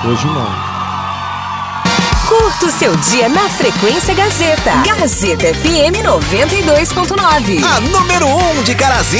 Hoje não. Curta o seu dia na Frequência Gazeta. Gazeta FM 92.9. A número 1 de Carazinho.